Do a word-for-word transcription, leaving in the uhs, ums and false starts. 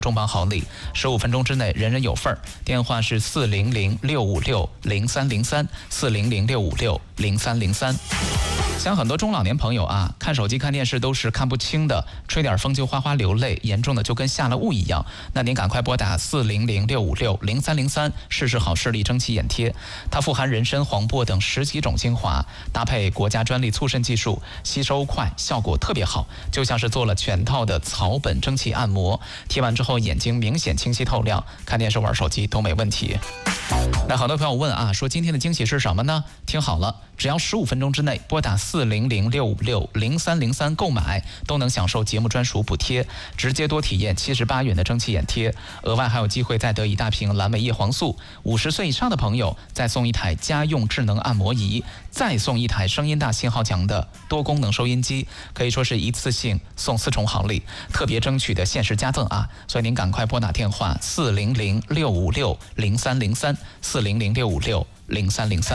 重磅好礼，十五分钟之内人人有份儿。电话是四零零六五六零三零三，四零零六五六零三零三。像很多中老年朋友啊，看手机看电视都是看不清的，吹点风就哗哗流泪，严重的就跟下了雾一样。那您赶快拨打四零零六五六零三零三，试试好视力蒸汽眼贴。它富含人参、黄柏等十几种精华，搭配国家专利促渗技术，吸收快，效果特别好，就像是做了全套的草本蒸汽按摩。贴完之后眼睛明显清晰透亮，看电视玩手机都没问题。那很多朋友问啊，说今天的惊喜是什么呢？听好了，只要十五分钟之内拨打四零零六五六零三零三购买，都能享受节目专属补贴，直接多体验七十八元的蒸汽眼贴，额外还有机会再得一大瓶蓝莓叶黄素。五十岁以上的朋友再送一台家用智能按摩仪，再送一台声音大、信号强的多功能收音机，可以说是一次性送四重好礼，特别争取的限时加赠啊！所以您赶快拨打电话四零零六五六零三零三，四零零六五六零三零三。